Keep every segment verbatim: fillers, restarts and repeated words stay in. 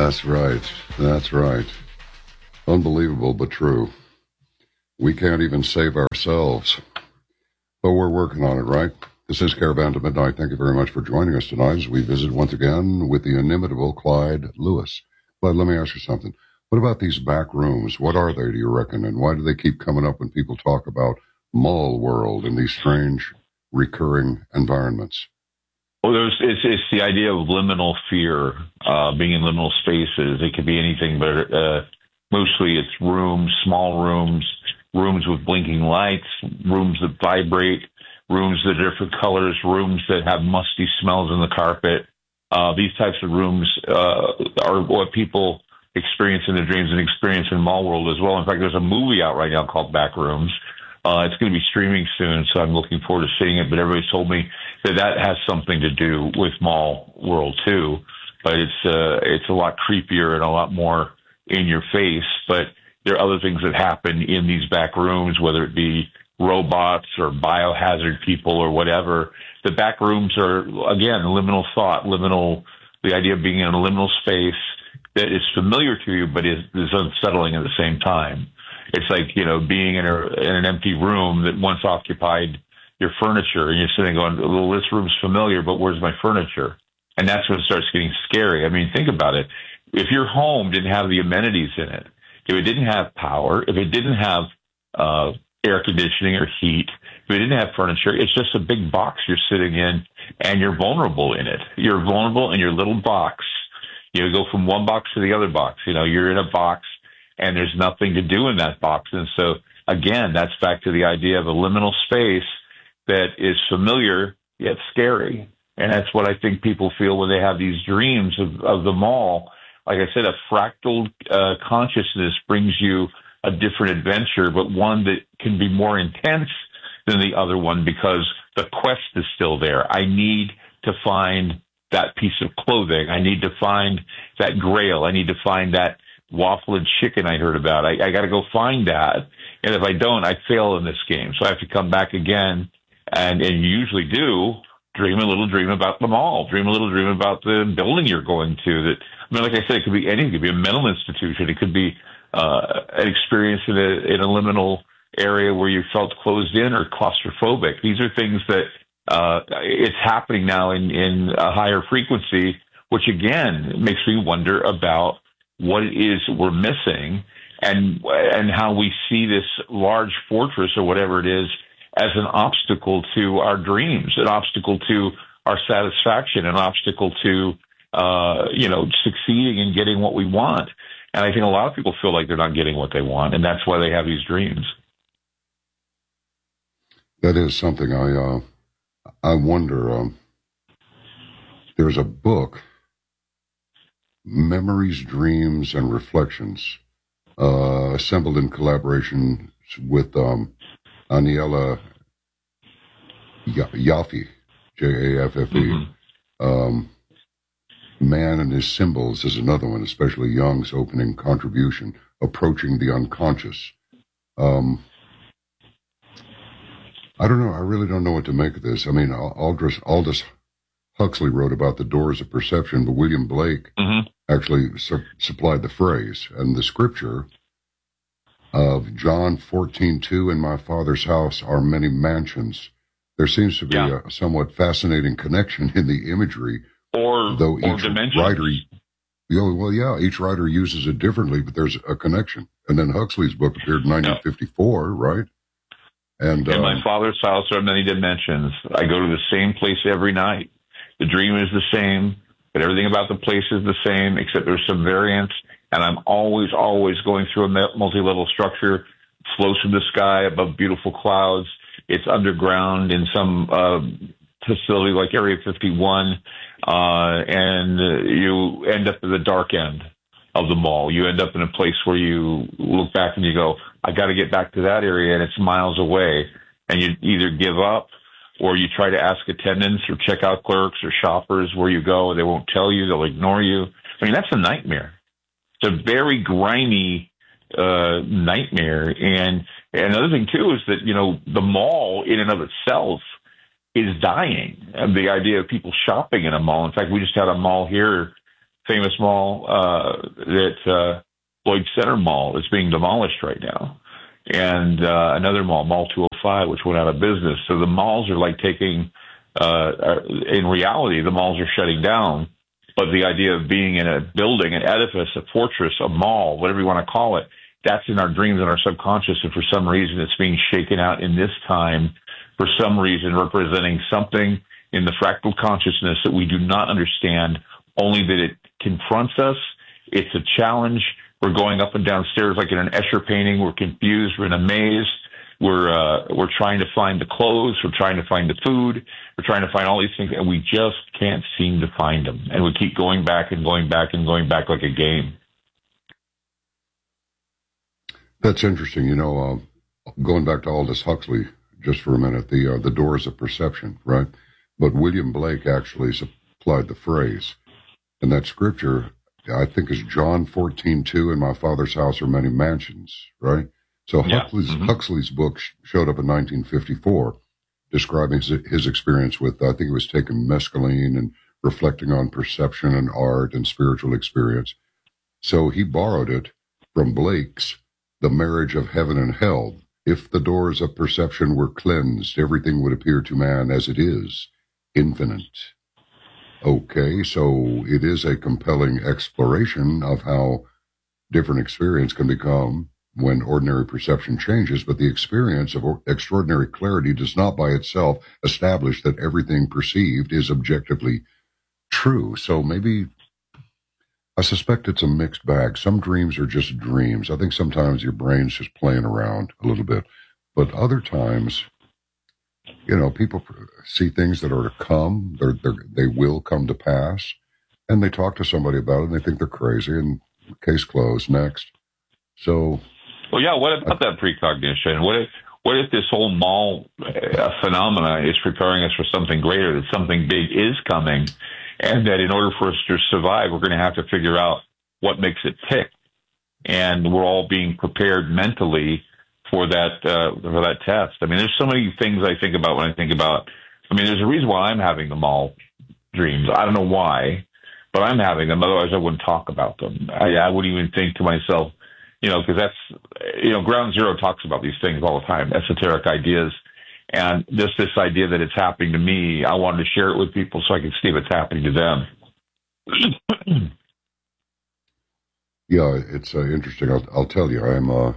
That's right. That's right. Unbelievable, but true. We can't even save ourselves, but we're working on it, right? This is Caravan to Midnight. Thank you very much for joining us tonight as we visit once again with the inimitable Clyde Lewis. Clyde, let me ask you something. What about these back rooms? What are they, do you reckon? And why do they keep coming up when people talk about mall world and these strange, recurring environments? Well, there's, it's, it's the idea of liminal fear, uh, being in liminal spaces. It could be anything, but uh, mostly it's rooms, small rooms, rooms with blinking lights, rooms that vibrate, rooms that are different colors, rooms that have musty smells in the carpet. Uh, these types of rooms uh, are what people experience in their dreams and experience in mall world as well. In fact, there's a movie out right now called Back Rooms. Uh, it's going to be streaming soon, so I'm looking forward to seeing it. But everybody's told me that that has something to do with mall world too. But it's uh, it's a lot creepier and a lot more in your face. But there are other things that happen in these back rooms, whether it be robots or biohazard people or whatever. The back rooms are, again, liminal thought, liminal, the idea of being in a liminal space that is familiar to you, but is, is unsettling at the same time. It's like, you know, being in, a, in an empty room that once occupied your furniture, and you're sitting going, well, this room's familiar, but where's my furniture? And that's when it starts getting scary. I mean, think about it. If your home didn't have the amenities in it, if it didn't have power, if it didn't have uh, air conditioning or heat, if it didn't have furniture, it's just a big box you're sitting in, and you're vulnerable in it. You're vulnerable in your little box. You go from one box to the other box. You know, you're in a box, and there's nothing to do in that box. And so, again, that's back to the idea of a liminal space that is familiar yet scary. And that's what I think people feel when they have these dreams of, of the mall. Like I said, a fractal uh, consciousness brings you a different adventure, but one that can be more intense than the other one because the quest is still there. I need to find that piece of clothing. I need to find that grail. I need to find that waffle and chicken I heard about. I, I got to go find that. And if I don't, I fail in this game. So I have to come back again. And, and you usually do dream a little dream about the mall, dream a little dream about the building you're going to. That, I mean, like I said, it could be anything. It could be a mental institution. It could be uh, an experience in a, in a liminal area where you felt closed in or claustrophobic. These are things that uh, it's happening now in, in a higher frequency, which again makes me wonder about what it is we're missing and and how we see this large fortress or whatever it is as an obstacle to our dreams, an obstacle to our satisfaction, an obstacle to, uh, you know, succeeding and getting what we want. And I think a lot of people feel like they're not getting what they want, and that's why they have these dreams. That is something I, uh, I wonder. Um, there's a book, Memories, Dreams, and Reflections, uh, assembled in collaboration with um, Aniela Jaffe, J A F F E. Mm-hmm. Um, Man and His Symbols is another one, especially Jung's opening contribution, Approaching the Unconscious. Um, I don't know. I really don't know what to make of this. I mean, Aldous, Aldous Huxley wrote about the doors of perception, but William Blake mm-hmm. actually su- supplied the phrase. And the scripture of John fourteen two, in my Father's house are many mansions. There seems to be yeah. a somewhat fascinating connection in the imagery. Or, though or each dimensions. writer, you know, well, yeah, each writer uses it differently, but there's a connection. And then Huxley's book appeared in nineteen fifty-four, yeah. right? And in um, my Father's house are many dimensions. I go to the same place every night. The dream is the same, but everything about the place is the same, except there's some variance. And I'm always, always going through a multi-level structure. It flows from the sky above beautiful clouds. It's underground in some uh, facility like Area fifty-one, uh, and uh, you end up at the dark end of the mall. You end up in a place where you look back and you go, I got to get back to that area, and it's miles away. And you either give up or you try to ask attendants or checkout clerks or shoppers where you go. They won't tell you. They'll ignore you. I mean, that's a nightmare. It's a very grimy uh, nightmare. And, and another thing, too, is that, you know, the mall in and of itself is dying. And the idea of people shopping in a mall. In fact, we just had a mall here famous mall, uh, that uh, Lloyd Center Mall is being demolished right now. And uh, another mall, Mall two oh five, which went out of business. So the malls are like taking, uh, in reality, the malls are shutting down. But the idea of being in a building, an edifice, a fortress, a mall, whatever you want to call it, that's in our dreams and our subconscious. And for some reason, it's being shaken out in this time, for some reason, representing something in the fractal consciousness that we do not understand, only that it confronts us. It's a challenge. We're going up and down stairs like in an Escher painting. We're confused. We're in a maze. We're uh, we're trying to find the clothes. We're trying to find the food. We're trying to find all these things, and we just can't seem to find them. And we keep going back and going back and going back like a game. That's interesting. You know, uh, going back to Aldous Huxley just for a minute, the uh, the doors of perception, right? But William Blake actually supplied the phrase, and that scripture, I think, is John fourteen two, in my Father's house are many mansions, right? So yeah. Huxley's, mm-hmm. Huxley's book showed up in nineteen fifty-four, describing his, his experience with, I think it was taking mescaline and reflecting on perception and art and spiritual experience. So he borrowed it from Blake's The Marriage of Heaven and Hell. If the doors of perception were cleansed, everything would appear to man as it is, infinite. Okay, so it is a compelling exploration of how different experience can become when ordinary perception changes, but the experience of extraordinary clarity does not by itself establish that everything perceived is objectively true. So maybe, I suspect it's a mixed bag. Some dreams are just dreams. I think sometimes your brain's just playing around a little bit, but other times, you know, people see things that are to come, they're, they're, they will come to pass, and they talk to somebody about it, and they think they're crazy, and case closed, next. So... Well, yeah, what about that precognition? What if, what if this whole mall uh, phenomena is preparing us for something greater, that something big is coming, and that in order for us to survive, we're going to have to figure out what makes it tick, and we're all being prepared mentally for that uh, for that test. I mean, there's so many things I think about when I think about. I mean, there's a reason why I'm having the mall dreams. I don't know why, but I'm having them. Otherwise, I wouldn't talk about them. I, I wouldn't even think to myself, you know, because that's, you know, Ground Zero talks about these things all the time, esoteric ideas, and just this idea that it's happening to me. I wanted to share it with people so I could see what's happening to them. Yeah, it's uh, interesting. I'll, I'll tell you, I'm uh,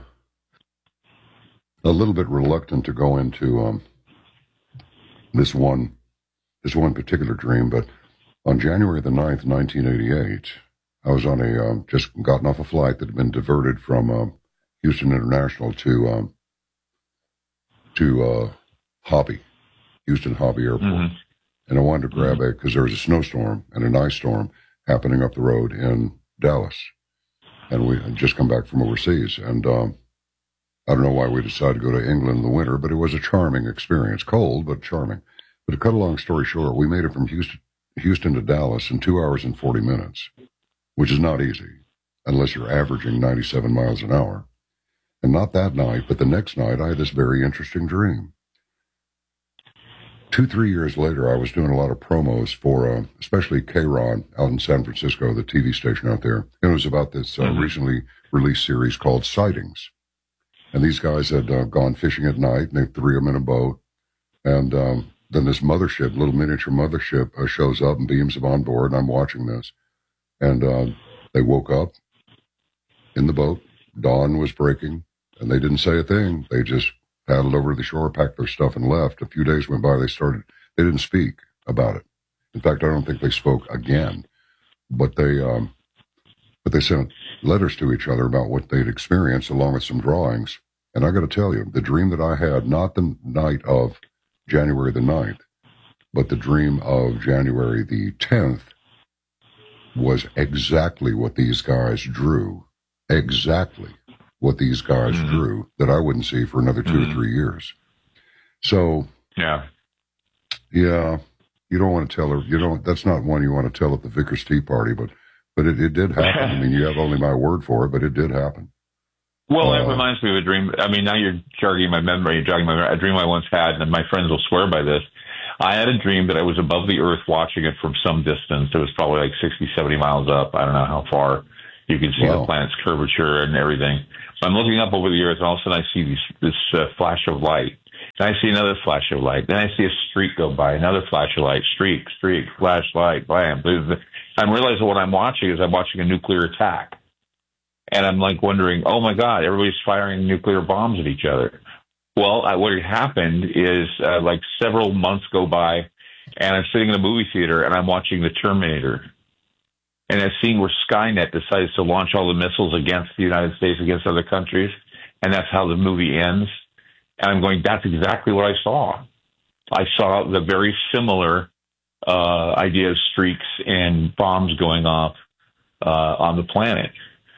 a little bit reluctant to go into um, this one, this one particular dream, but on January the ninth, nineteen eighty-eight, I was on a, um, just gotten off a flight that had been diverted from uh, Houston International to um, to uh, Hobby, Houston Hobby Airport. Mm-hmm. And I wanted to grab mm-hmm. a, because there was a snowstorm and an ice storm happening up the road in Dallas. And we had just come back from overseas. And um, I don't know why we decided to go to England in the winter, but it was a charming experience. Cold, but charming. But to cut a long story short, we made it from Houston, Houston to Dallas in two hours and forty minutes. Which is not easy, unless you're averaging ninety-seven miles an hour. And not that night, but the next night, I had this very interesting dream. Two, three years later, I was doing a lot of promos for, uh, especially K-Ron out in San Francisco, the T V station out there. And it was about this uh, mm-hmm. recently released series called Sightings. And these guys had uh, gone fishing at night, and they threw them in a boat. And um, then this mothership, little miniature mothership, uh, shows up and beams them on board, and I'm watching this. And uh, they woke up in the boat. Dawn was breaking, and they didn't say a thing. They just paddled over to the shore, packed their stuff, and left. A few days went by. They started. They didn't speak about it. In fact, I don't think they spoke again. But they, um, but they sent letters to each other about what they'd experienced, along with some drawings. And I got to tell you, the dream that I had, not the night of January the ninth, but the dream of January the tenth, was exactly what these guys drew, exactly what these guys mm-hmm. drew that I wouldn't see for another two mm-hmm. or three years. So, yeah, yeah, you don't want to tell her, you don't, that's not one you want to tell at the Vickers Tea Party, but, but it, it did happen. I mean, you have only my word for it, but it did happen. Well, uh, it reminds me of a dream. I mean, now you're jogging my memory, jogging my memory. A dream I once had, and my friends will swear by this. I had a dream that I was above the earth watching it from some distance. It was probably like sixty, seventy miles up. I don't know how far you can see wow. the planet's curvature and everything. So I'm looking up over the earth, and all of a sudden I see these, this uh, flash of light. Then I see another flash of light. Then I see a streak go by, another flash of light, streak, streak, flash, light, blam. I'm realizing what I'm watching is I'm watching a nuclear attack. And I'm like wondering, oh my God, everybody's firing nuclear bombs at each other. Well, I, what had happened is uh, like several months go by, and I'm sitting in a movie theater, and I'm watching The Terminator. And that scene where Skynet decides to launch all the missiles against the United States, against other countries, and that's how the movie ends. And I'm going, that's exactly what I saw. I saw the very similar uh, idea of streaks and bombs going off uh, on the planet.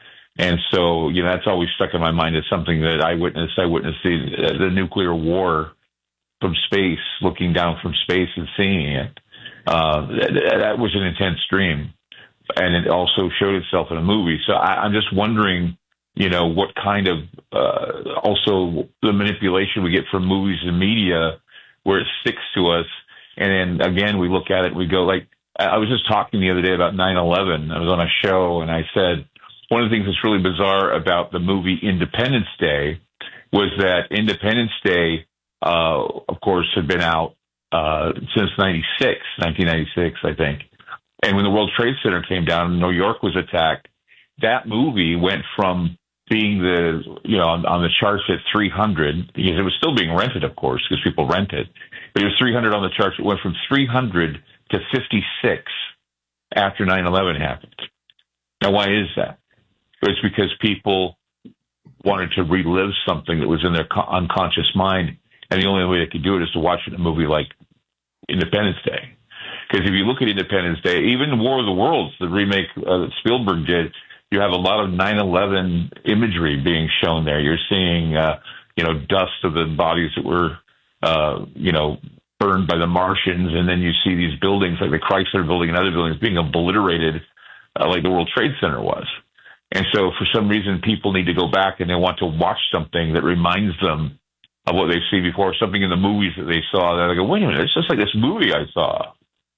And so, you know, that's always stuck in my mind as something that I witnessed. I witnessed the, the nuclear war from space, looking down from space and seeing it. Uh, that, that was an intense dream. And it also showed itself in a movie. So I, I'm just wondering, you know, what kind of, uh, also the manipulation we get from movies and media where it sticks to us. And then again, we look at it, we go like, I was just talking the other day about nine eleven. I was on a show and I said, one of the things that's really bizarre about the movie Independence Day was that Independence Day, uh, of course, had been out, uh, since ninety-six, nineteen ninety-six, I think. And when the World Trade Center came down and New York was attacked, that movie went from being the, you know, on, on the charts at three hundred, because it was still being rented, of course, because people rented. But it was three hundred on the charts. It went from three hundred to fifty-six after nine eleven happened. Now, why is that? It's because people wanted to relive something that was in their co- unconscious mind, and the only way they could do it is to watch a movie like Independence Day. Because if you look at Independence Day, even War of the Worlds, the remake uh, that Spielberg did, you have a lot of nine eleven imagery being shown there. You're seeing, uh, you know, dust of the bodies that were, uh, you know, burned by the Martians, and then you see these buildings like the Chrysler Building and other buildings being obliterated uh, like the World Trade Center was. And so for some reason, people need to go back and they want to watch something that reminds them of what they've seen before, something in the movies that they saw. They go, wait a minute, it's just like this movie I saw.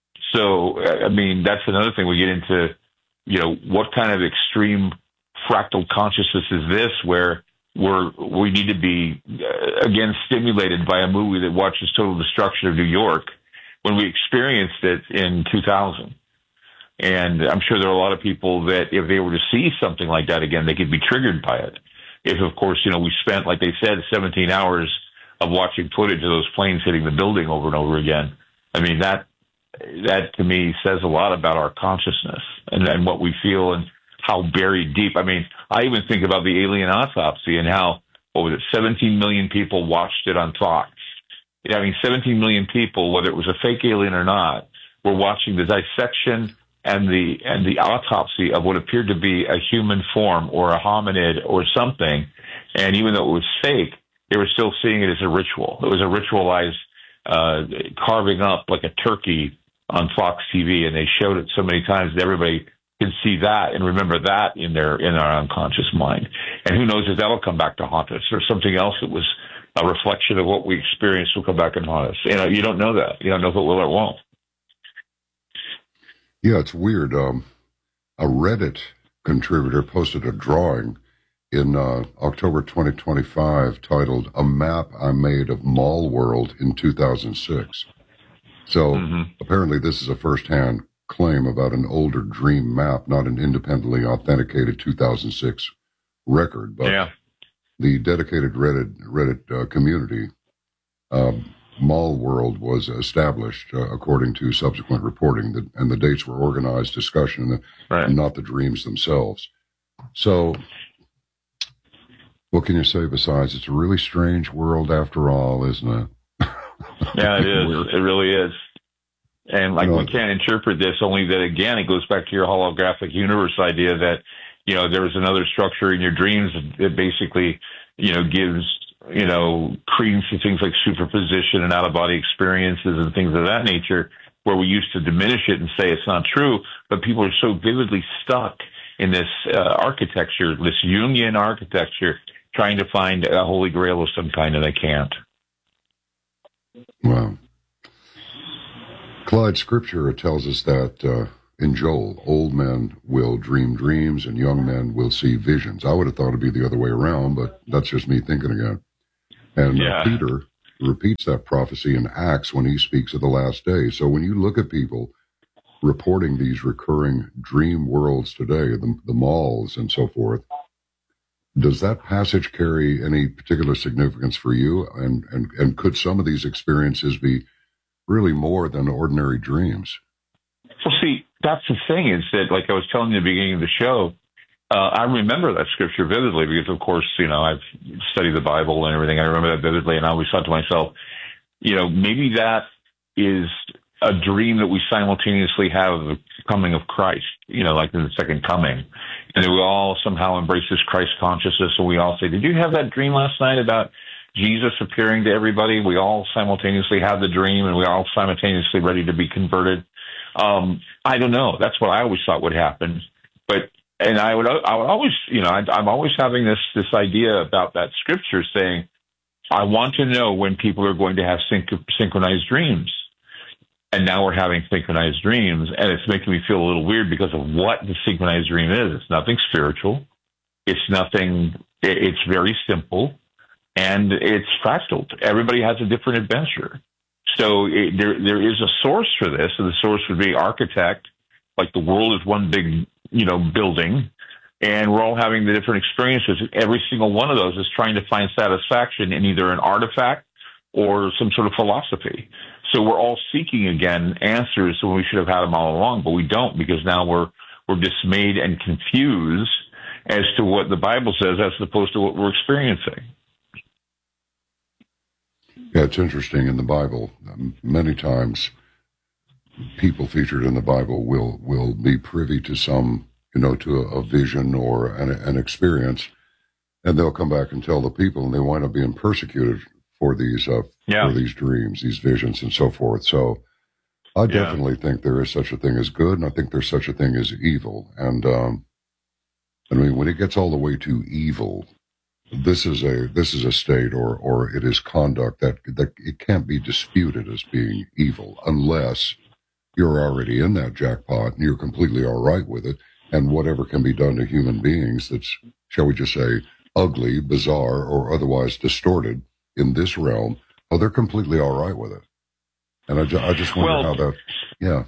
So, I mean, that's another thing we get into, you know, what kind of extreme fractal consciousness is this where we're, we need to be, uh, again, stimulated by a movie that watches total destruction of New York when we experienced it in two thousand. And I'm sure there are a lot of people that if they were to see something like that again, they could be triggered by it. If, of course, you know, we spent, like they said, seventeen hours of watching footage of those planes hitting the building over and over again. I mean, that, that to me says a lot about our consciousness and, and what we feel and how buried deep. I mean, I even think about the alien autopsy and how, what was it, seventeen million people watched it on Fox. You know, I mean, seventeen million people, whether it was a fake alien or not, were watching the dissection and the and the autopsy of what appeared to be a human form or a hominid or something. And even though it was fake, they were still seeing it as a ritual. It was a ritualized uh, carving up like a turkey on Fox T V, and they showed it so many times that everybody can see that and remember that in their in our unconscious mind. And who knows if that'll come back to haunt us, or something else that was a reflection of what we experienced will come back and haunt us. You know, you don't know that. You don't know if it will or won't. Yeah, it's weird. Um, a Reddit contributor posted a drawing in uh, October twenty twenty-five titled "A Map I Made of Mall World in two thousand six." So mm-hmm. apparently this is a first-hand claim about an older dream map, not an independently authenticated two thousand six record. But yeah. The dedicated Reddit, Reddit uh, community, uh, Mall World, was established uh, according to subsequent reporting, that, and the dates were organized discussion, and, the, right. and not the dreams themselves. So what can you say besides it's a really strange world after all, isn't it? Yeah, it is. It really is. And like, you know, we can't interpret this, only that, again, it goes back to your holographic universe idea that, you know, there's another structure in your dreams that basically, you know, gives, you know, credence to things like superposition and out-of-body experiences and things of that nature, where we used to diminish it and say it's not true, but people are so vividly stuck in this uh, architecture, this Jungian architecture, trying to find a holy grail of some kind, and they can't. Wow. Clyde, Scripture tells us that uh, in Joel, old men will dream dreams and young men will see visions. I would have thought it'd be the other way around, but that's just me thinking again. And yeah. uh, Peter repeats that prophecy in Acts when he speaks of the last days. So when you look at people reporting these recurring dream worlds today, the, the malls and so forth, does that passage carry any particular significance for you? And, and, and could some of these experiences be really more than ordinary dreams? Well, see, that's the thing is that, like I was telling you at the beginning of the show, uh, I remember that scripture vividly because, of course, you know, I've studied the Bible and everything. I remember that vividly, and I always thought to myself, you know, maybe that is a dream that we simultaneously have of the coming of Christ, you know, like in the second coming. And that we all somehow embrace this Christ consciousness, and we all say, did you have that dream last night about Jesus appearing to everybody? We all simultaneously have the dream, and we all simultaneously ready to be converted. Um, I don't know. That's what I always thought would happen. But, and I would, I would always, you know, I, I'm always having this, this idea about that scripture saying, I want to know when people are going to have synch- synchronized dreams. And now we're having synchronized dreams, and it's making me feel a little weird because of what the synchronized dream is. It's nothing spiritual. It's nothing, it's very simple, and it's fractal. Everybody has a different adventure. So it, there, there is a source for this, and the source would be architect, like the world is one big, you know, building, and we're all having the different experiences. Every single one of those is trying to find satisfaction in either an artifact or some sort of philosophy. So we're all seeking, again, answers when we should have had them all along, but we don't, because now we're we're dismayed and confused as to what the Bible says as opposed to what we're experiencing. Yeah, it's interesting in the Bible. Um, many times people featured in the Bible will will be privy to some, you know, to a, a vision or an, an experience, and they'll come back and tell the people, and they wind up being persecuted for these uh, yeah. for these dreams, these visions, and so forth. So I definitely yeah. think there is such a thing as good, and I think there's such a thing as evil. And um, I mean, when it gets all the way to evil, this is a this is a state, or or it is conduct that that it can't be disputed as being evil unless you're already in that jackpot and you're completely all right with it. And whatever can be done to human beings that's, shall we just say, ugly, bizarre, or otherwise distorted in this realm, oh, they're completely all right with it. And I, ju- I just wonder well, how that, yeah.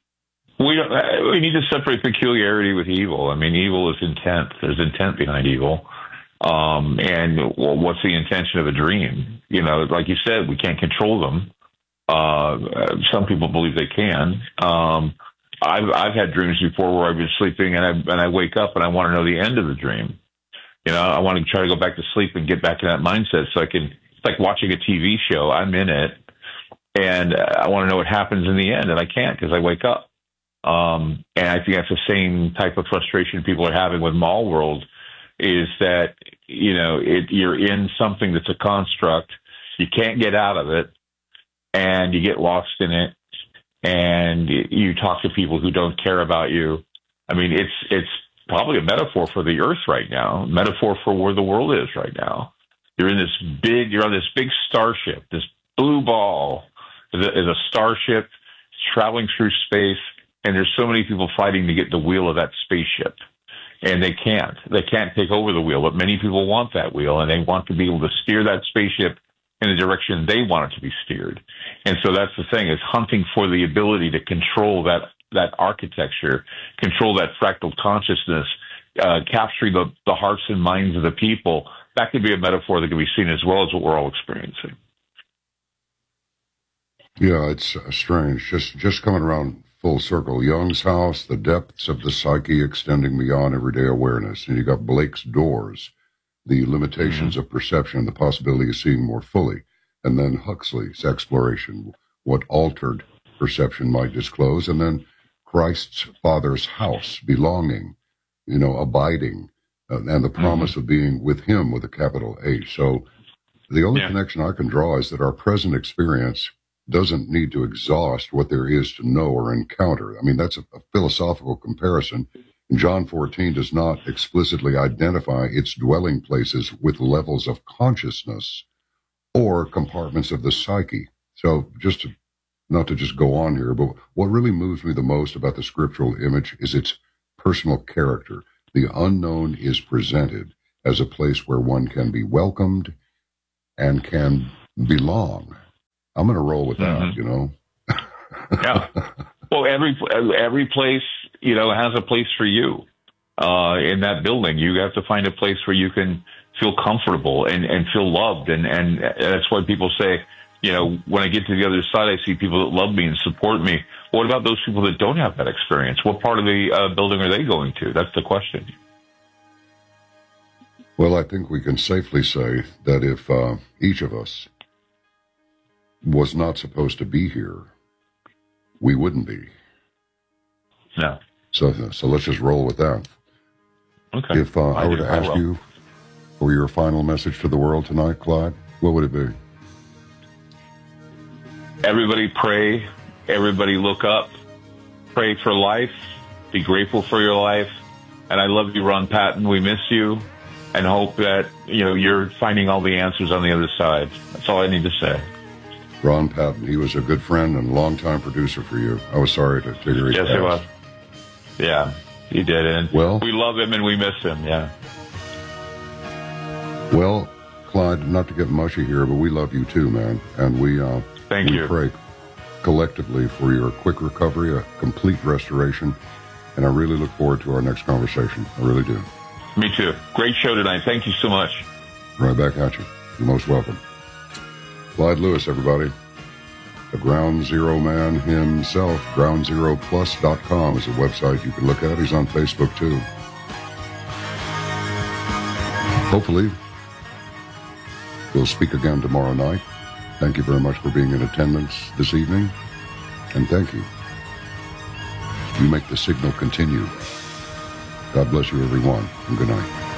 We don't, we need to separate peculiarity with evil. I mean, evil is intent. There's intent behind evil. Um, and well, what's the intention of a dream? You know, like you said, we can't control them. Uh, some people believe they can. Um, I've, I've had dreams before where I've been sleeping and I, and I wake up and I want to know the end of the dream. You know, I want to try to go back to sleep and get back in that mindset so I can, it's like watching a T V show. I'm in it and I want to know what happens in the end, and I can't because I wake up. Um, and I think that's the same type of frustration people are having with Mall World, is that, you know, it, you're in something that's a construct. You can't get out of it, and you get lost in it, and you talk to people who don't care about you. I mean, it's it's probably a metaphor for the earth right now, metaphor for where the world is right now. You're in this big, you're on this big starship. This blue ball is a, is a starship traveling through space, and there's so many people fighting to get the wheel of that spaceship. And they can't. They can't take over the wheel, but many people want that wheel, and they want to be able to steer that spaceship in the direction they want it to be steered. And so that's the thing, is hunting for the ability to control that, that architecture, control that fractal consciousness, uh, capturing the, the hearts and minds of the people. That could be a metaphor that can be seen as well as what we're all experiencing. Yeah, it's uh, strange. Just just coming around full circle. Jung's house, the depths of the psyche extending beyond everyday awareness. And you got Blake's doors, the limitations mm-hmm. of perception, the possibility of seeing more fully. And then Huxley's exploration, what altered perception might disclose. And then Christ's Father's house, belonging, you know, abiding, uh, and the promise mm-hmm. of being with him with a capital H. So the only yeah. connection I can draw is that our present experience doesn't need to exhaust what there is to know or encounter. I mean, that's a, a philosophical comparison. John fourteen does not explicitly identify its dwelling places with levels of consciousness or compartments of the psyche. So just to not to just go on here, but what really moves me the most about the scriptural image is its personal character. The unknown is presented as a place where one can be welcomed and can belong. I'm going to roll with that, mm-hmm. you know? Yeah. Well, every every place, you know, has a place for you. Uh, in that building, you have to find a place where you can feel comfortable and, and feel loved. And, and that's why people say, you know, when I get to the other side, I see people that love me and support me. What about those people that don't have that experience? What part of the uh, building are they going to? That's the question. Well, I think we can safely say that if uh, each of us was not supposed to be here, we wouldn't be. No. So, so let's just roll with that. Okay. If uh, I, I were to ask you for your final message to the world tonight, Clyde, what would it be? Everybody pray. Everybody look up. Pray for life. Be grateful for your life. And I love you, Ron Patton. We miss you. And hope that, you know, you're finding all the answers on the other side. That's all I need to say. Ron Patton, he was a good friend and longtime producer for you. I was sorry to, to hear he Yes, passed. he was. Yeah, he did. And well, we love him and we miss him, yeah. Well, Clyde, not to get mushy here, but we love you too, man. And we, uh, Thank we you. pray collectively for your quick recovery, a complete restoration. And I really look forward to our next conversation. I really do. Me too. Great show tonight. Thank you so much. Right back at you. You're most welcome. Clyde Lewis, everybody. The Ground Zero man himself. ground zero plus dot com is a website you can look at. He's on Facebook, too. Hopefully, we'll speak again tomorrow night. Thank you very much for being in attendance this evening. And thank you. You make the signal continue. God bless you, everyone, and good night.